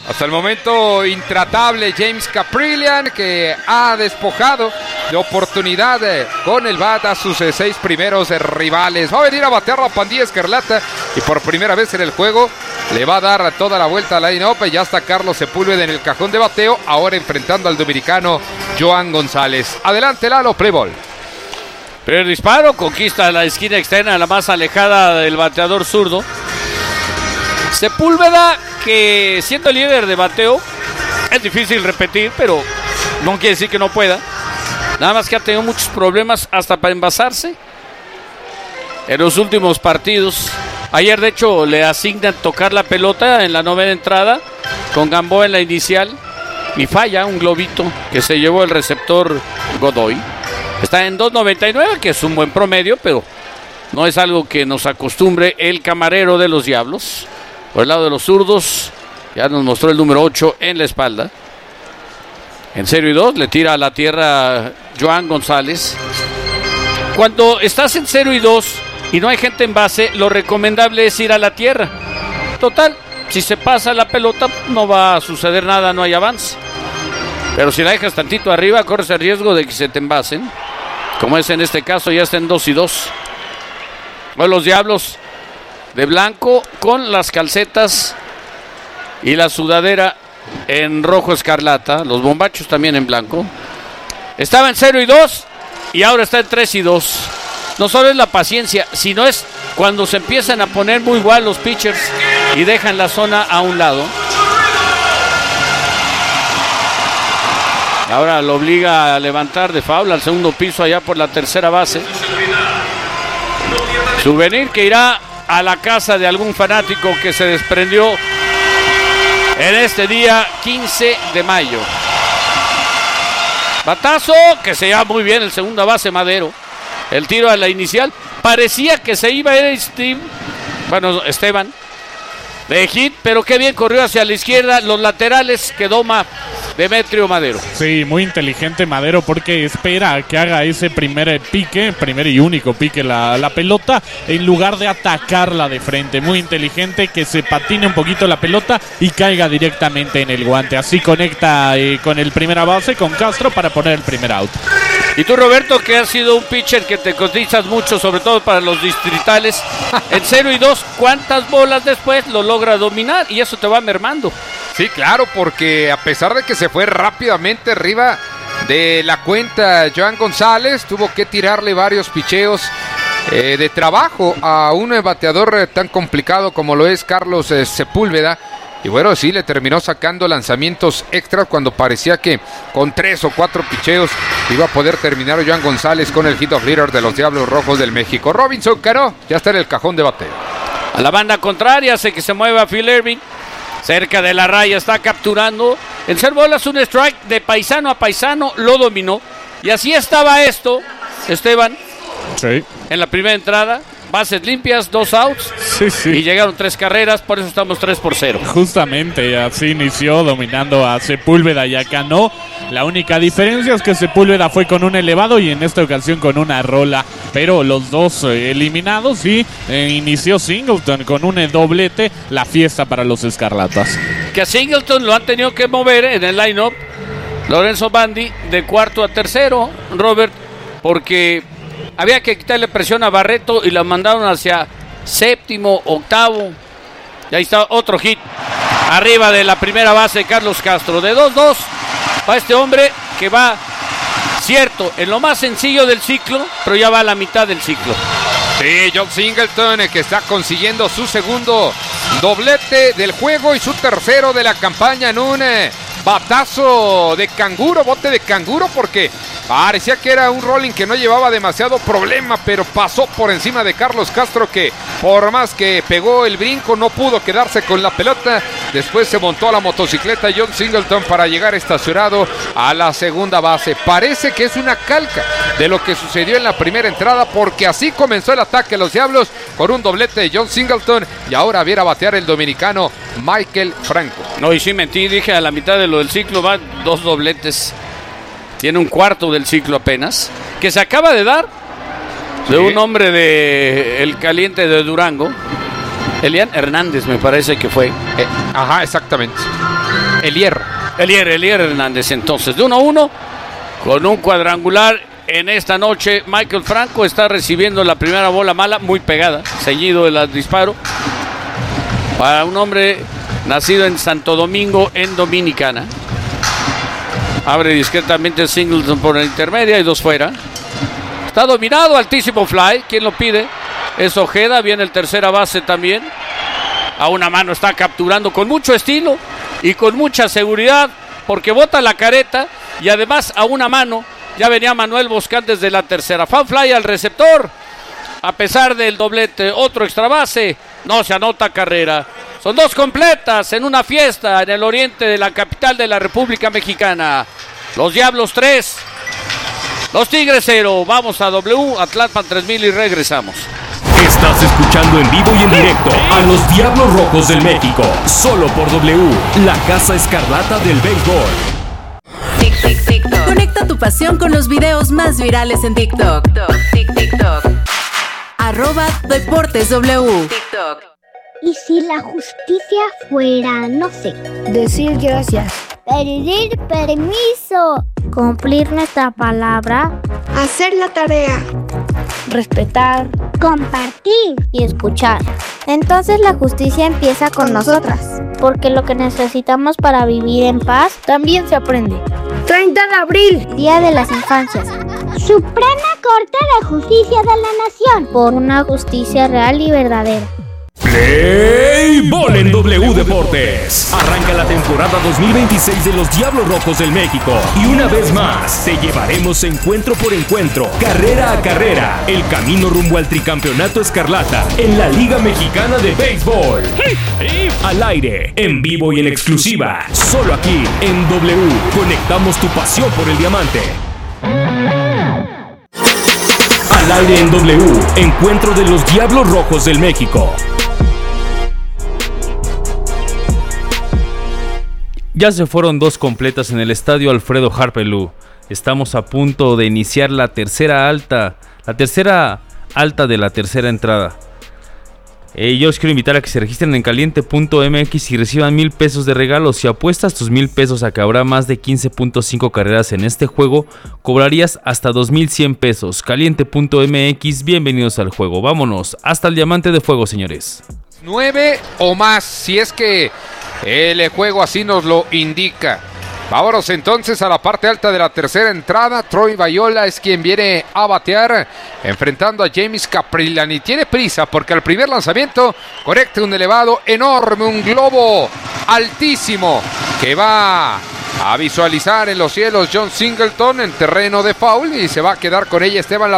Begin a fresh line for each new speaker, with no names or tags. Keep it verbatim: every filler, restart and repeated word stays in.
Hasta el momento intratable James Caprillian, que ha despojado de oportunidad con el bat a sus seis primeros rivales. Va a venir a batear la pandilla escarlata y por primera vez en el juego le va a dar toda la vuelta al line-up. Ya está Carlos Sepúlveda en el cajón de bateo, ahora enfrentando al dominicano Joan González. Adelante, Lalo, play ball.
Primer disparo, conquista la esquina externa, la más alejada del bateador zurdo. Sepúlveda, que siendo líder de bateo, es difícil repetir, pero no quiere decir que no pueda. Nada más que ha tenido muchos problemas hasta para envasarse en los últimos partidos. Ayer, de hecho, le asignan tocar la pelota en la novena entrada con Gamboa en la inicial y falla un globito que se llevó el receptor Godoy. Está en dos noventa y nueve, que es un buen promedio, pero no es algo que nos acostumbre el camarero de los Diablos. Por el lado de los zurdos, ya nos mostró el número ocho en la espalda. En cero y dos, le tira a la tierra Joan González. Cuando estás en cero y dos y no hay gente en base, lo recomendable es ir a la tierra. Total, si se pasa la pelota, no va a suceder nada, no hay avance. Pero si la dejas tantito arriba, corres el riesgo de que se te envasen. Como es en este caso, ya está en dos y dos. Hoy los Diablos de blanco con las calcetas y la sudadera en rojo escarlata, los bombachos también en blanco. Estaba en cero y dos y ahora está en tres y dos. No solo es la paciencia, sino es cuando se empiezan a poner muy igual los pitchers y dejan la zona a un lado. Ahora lo obliga a levantar de foul al segundo piso allá por la tercera base. Souvenir que irá a la casa de algún fanático que se desprendió en este día quince de mayo. Batazo que se llama muy bien el segunda base Madero. El tiro a la inicial. Parecía que se iba a ir Steve, bueno, Esteban de hit, pero qué bien corrió hacia la izquierda. Los laterales que doma Demetrio Madero.
Sí, muy inteligente Madero porque espera a que haga ese primer pique, primer y único pique la, la pelota, en lugar de atacarla de frente. Muy inteligente, que se patine un poquito la pelota y caiga directamente en el guante. Así conecta eh, con el primera base, con Castro, para poner el primer out.
Y tú, Roberto, que has sido un pitcher que te cotizas mucho, sobre todo para los distritales, en cero y dos, ¿cuántas bolas después lo logra dominar? Y eso te va mermando.
Sí, claro, porque a pesar de que se fue rápidamente arriba de la cuenta Joan González, tuvo que tirarle varios picheos eh, de trabajo a un bateador tan complicado como lo es Carlos eh, Sepúlveda. Y bueno, sí, le terminó sacando lanzamientos extras cuando parecía que con tres o cuatro picheos iba a poder terminar Joan González con el hit of leader de los Diablos Rojos del México. Robinson Cano ya está en el cajón de bateo.
A la banda contraria hace que se mueva Phil Irving. Cerca de la raya está capturando. En ser bolas un strike de paisano a paisano, lo dominó. Y así estaba esto, Esteban.
Sí.
En la primera entrada. Bases limpias, dos outs.
Sí, sí.
Y llegaron tres carreras, por eso estamos tres por cero.
Justamente así inició, dominando a Sepúlveda y a Cano. La única diferencia es que Sepúlveda fue con un elevado y en esta ocasión con una rola. Pero los dos eh, eliminados, y eh, inició Singleton con un eh, doblete. La fiesta para los Escarlatas.
Que a Singleton lo han tenido que mover en el line-up Lorenzo Bandi de cuarto a tercero, Robert, porque había que quitarle presión a Barreto y la mandaron hacia séptimo, octavo. Y ahí está otro hit. Arriba de la primera base, Carlos Castro. De dos dos para este hombre que va, cierto, en lo más sencillo del ciclo, pero ya va a la mitad del ciclo.
Sí, John Singleton, que está consiguiendo su segundo doblete del juego y su tercero de la campaña en un eh, batazo de canguro, bote de canguro, porque parecía que era un rolling que no llevaba demasiado problema, pero pasó por encima de Carlos Castro, que por más que pegó el brinco no pudo quedarse con la pelota. Después se montó a la motocicleta John Singleton para llegar estacionado a la segunda base. Parece que es una calca de lo que sucedió en la primera entrada, porque así comenzó el ataque de los Diablos con un doblete de John Singleton y ahora viene a batear el dominicano Michael Franco.
No, y sí mentí, dije a la mitad de lo del ciclo van dos dobletes. Tiene un cuarto del ciclo apenas, que se acaba de dar de sí. un hombre de el caliente de Durango. Elian Hernández me parece que fue.
Eh, ajá, exactamente. Elier.
Elier, Elier Hernández. Entonces, de uno a uno, con un cuadrangular en esta noche. Michael Franco está recibiendo la primera bola mala, muy pegada, seguido el disparo. Para un hombre nacido en Santo Domingo, en Dominicana. Abre discretamente Singleton por la intermedia y dos fuera. Está dominado, altísimo fly. ¿Quién lo pide? Es Ojeda, viene el tercera base también. A una mano está capturando con mucho estilo y con mucha seguridad, porque bota la careta y además a una mano ya venía Manuel Boscán desde la tercera. Fan fly al receptor. A pesar del doblete, otro extra base. No se anota carrera. Son dos completas en una fiesta en el oriente de la capital de la República Mexicana. Los Diablos tres, los Tigres cero. Vamos a W, Atlanta tres mil y regresamos.
Estás escuchando en vivo y en directo a los Diablos Rojos del México, solo por W, la Casa Escarlata del béisbol.
Tic, tic, tic, conecta tu pasión con los videos más virales en TikTok. Tic, TikTok. Arroba Deportes W. TikTok.
¿Y si la justicia fuera, no sé,
decir gracias,
pedir permiso, cumplir nuestra palabra,
hacer la tarea, respetar,
compartir y escuchar? Entonces la justicia empieza con nosotras, porque lo que necesitamos para vivir en paz
también se aprende. treinta de abril,
Día de las Infancias. Suprema Corte de Justicia de la Nación, por una justicia real y verdadera.
Play Ball en W Deportes. Arranca la temporada dos mil veintiséis de los Diablos Rojos del México. Y una vez más, te llevaremos encuentro por encuentro, carrera a carrera, el camino rumbo al tricampeonato escarlata en la Liga Mexicana de Béisbol. Al aire, en vivo y en exclusiva, solo aquí en W. Conectamos tu pasión por el diamante. Al aire en W, encuentro de los Diablos Rojos del México.
Ya se fueron dos completas en el estadio Alfredo Harpelú. Estamos a punto de iniciar la tercera alta, la tercera alta de la tercera entrada. Eh, yo os quiero invitar a que se registren en caliente punto m x y reciban mil pesos de regalo. Si apuestas tus mil pesos a que habrá más de quince punto cinco carreras en este juego, cobrarías hasta dos mil cien pesos. caliente punto m x, bienvenidos al juego. Vámonos, hasta el diamante de fuego, señores.
Nueve o más, si es que el juego así nos lo indica. Vámonos entonces a la parte alta de la tercera entrada. Troy Bayola es quien viene a batear, enfrentando a James Caprilani. Tiene prisa porque al primer lanzamiento conecta un elevado enorme, un globo altísimo que va a visualizar en los cielos John Singleton en terreno de foul y se va a quedar con ella Esteban